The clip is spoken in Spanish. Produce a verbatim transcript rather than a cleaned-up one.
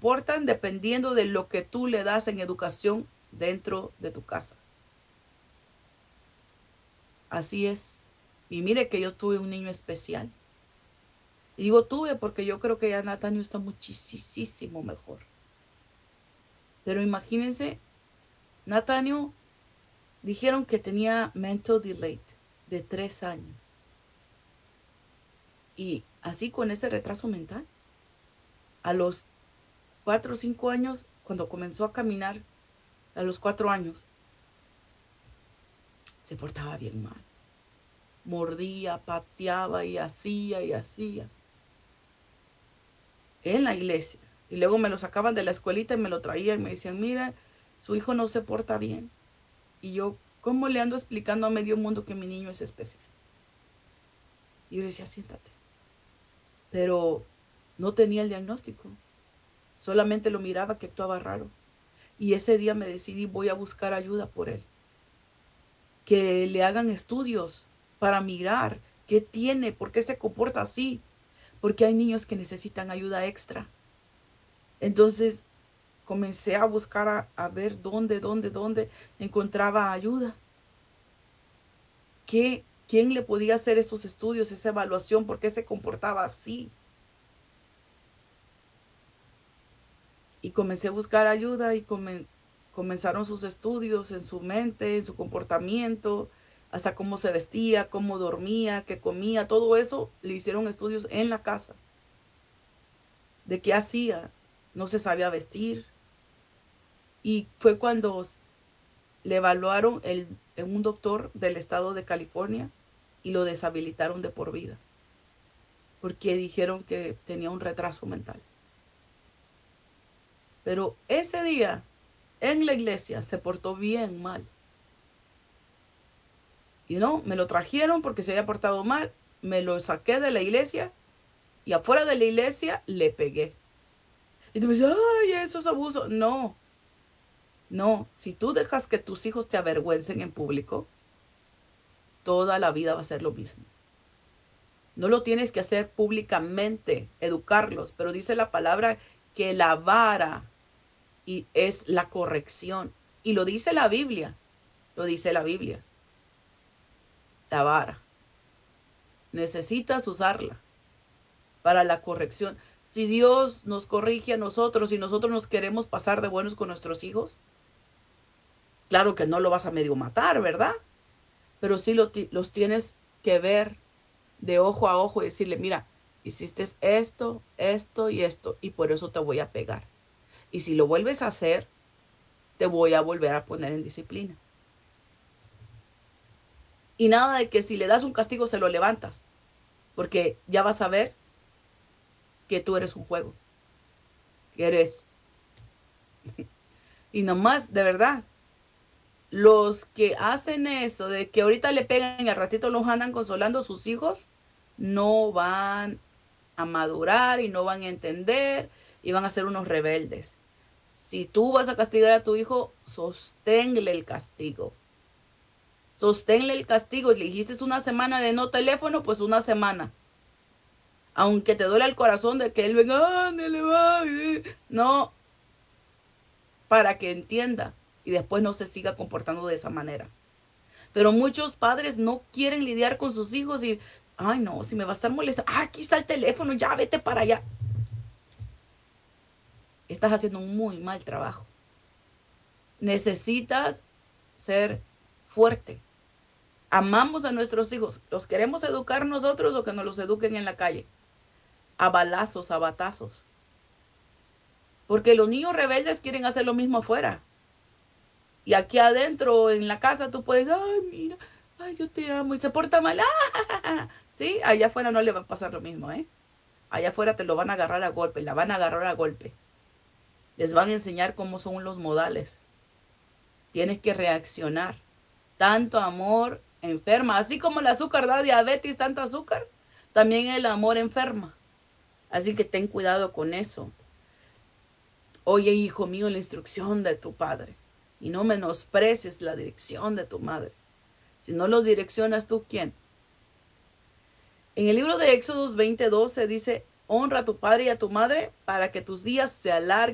comportan dependiendo de lo que tú le das en educación dentro de tu casa. Así es. Y mire que yo tuve un niño especial. Y digo tuve porque yo creo que ya Nathaniel está muchísimo mejor. Pero imagínense, Nathaniel dijeron que tenía mental delay de tres años. Y así con ese retraso mental, a los cuatro o cinco años, cuando comenzó a caminar, a los cuatro años, se portaba bien mal. Mordía, pateaba y hacía y hacía. En la iglesia. Y luego me lo sacaban de la escuelita y me lo traían y me decían, mira, su hijo no se porta bien. Y yo, ¿cómo le ando explicando a medio mundo que mi niño es especial? Y yo decía, siéntate. Pero no tenía el diagnóstico. Solamente lo miraba que actuaba raro. Y ese día me decidí, voy a buscar ayuda por él. Que le hagan estudios para mirar qué tiene, por qué se comporta así. Porque hay niños que necesitan ayuda extra. Entonces comencé a buscar a, a ver dónde, dónde, dónde encontraba ayuda. ¿Qué, ¿Quién le podía hacer esos estudios, esa evaluación? ¿Por qué se comportaba así? Y comencé a buscar ayuda y comen, comenzaron sus estudios en su mente, en su comportamiento, hasta cómo se vestía, cómo dormía, qué comía, todo eso le hicieron estudios en la casa. De qué hacía, no se sabía vestir. Y fue cuando le evaluaron el, en un doctor del estado de California y lo deshabilitaron de por vida. Porque dijeron que tenía un retraso mental. Pero ese día en la iglesia se portó bien mal. Y no, me lo trajeron porque se había portado mal. Me lo saqué de la iglesia y afuera de la iglesia le pegué. Y tú me dices, ay, eso es abuso. No, no. Si tú dejas que tus hijos te avergüencen en público, toda la vida va a ser lo mismo. No lo tienes que hacer públicamente, educarlos, pero dice la palabra que la vara y es la corrección. Y lo dice la Biblia, lo dice la Biblia, la vara. Necesitas usarla para la corrección. Si Dios nos corrige a nosotros y nosotros nos queremos pasar de buenos con nuestros hijos, claro que no lo vas a medio matar, ¿verdad? Pero sí lo, los tienes que ver de ojo a ojo y decirle, mira, hiciste esto, esto y esto, y por eso te voy a pegar. Y si lo vuelves a hacer, te voy a volver a poner en disciplina. Y nada de que si le das un castigo se lo levantas, porque ya vas a ver que tú eres un juego, que eres... Y nomás, de verdad, los que hacen eso, de que ahorita le pegan y al ratito los andan consolando a sus hijos, no van a madurar y no van a entender y van a ser unos rebeldes. Si tú vas a castigar a tu hijo, sosténle el castigo. Sosténle el castigo. Si le dijiste una semana de no teléfono, pues una semana. Aunque te duele el corazón de que él venga, ándale, va. No, para que entienda y después no se siga comportando de esa manera. Pero muchos padres no quieren lidiar con sus hijos y, ay no, si me va a estar molestando, ah, aquí está el teléfono, ya vete para allá. Estás haciendo un muy mal trabajo. Necesitas ser fuerte. Amamos a nuestros hijos. ¿Los queremos educar nosotros o que nos los eduquen en la calle? A balazos, a batazos. Porque los niños rebeldes quieren hacer lo mismo afuera. Y aquí adentro, en la casa, tú puedes, ay, mira, ay, yo te amo. Y se porta mal. ¡Ah! Sí, allá afuera no le va a pasar lo mismo, ¿eh? Allá afuera te lo van a agarrar a golpe, la van a agarrar a golpe. Les van a enseñar cómo son los modales. Tienes que reaccionar. Tanto amor enferma. Así como el azúcar da diabetes, tanto azúcar, también el amor enferma. Así que ten cuidado con eso. Oye, hijo mío, la instrucción de tu padre. Y no menosprecies la dirección de tu madre. Si no los direccionas tú, ¿quién? En el libro de Éxodos veinte doce dice, honra a tu padre y a tu madre para que tus días se alarguen